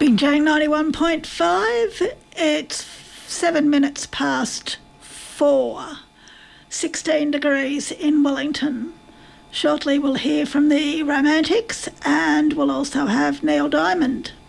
Big J 91.5. It's 7 minutes past 4. 16 degrees in Wellington. Shortly we'll hear from the Romantics and we'll also have Neil Diamond.